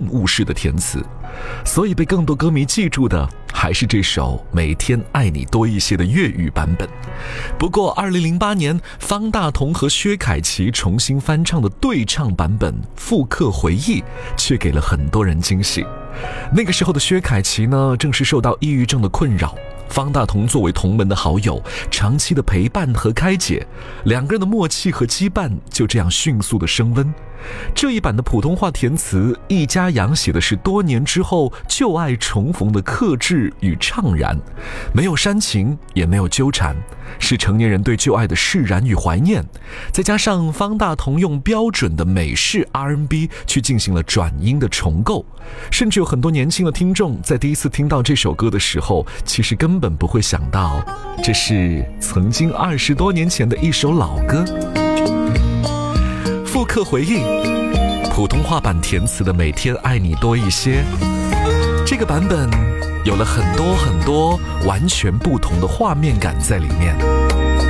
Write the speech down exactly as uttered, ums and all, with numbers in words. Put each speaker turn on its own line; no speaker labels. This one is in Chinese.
物式的填词，所以被更多歌迷记住的还是这首每天爱你多一些的粤语版本。不过二零零八年方大同和薛凯琪重新翻唱的对唱版本《复刻回忆》却给了很多人惊喜。那个时候的薛凯琪呢，正是受到抑郁症的困扰，方大同作为同门的好友，长期的陪伴和开解，两个人的默契和羁绊就这样迅速的升温。这一版的普通话填词，易家扬写的是多年之后旧爱重逢的克制与怅然，没有煽情，也没有纠缠，是成年人对旧爱的释然与怀念。再加上方大同用标准的美式 R and B 去进行了转音的重构，甚至有很多年轻的听众在第一次听到这首歌的时候，其实根本不会想到这是曾经二十多年前的一首老歌。复刻回忆，普通话版填词的每天爱你多一些，这个版本有了很多很多完全不同的画面感在里面。